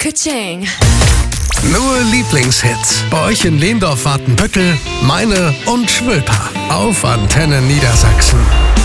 Ka-ching. Nur Lieblingshits. Bei euch in Lehndorf warten Böckel, Meine und Schwöper. Auf Antenne Niedersachsen.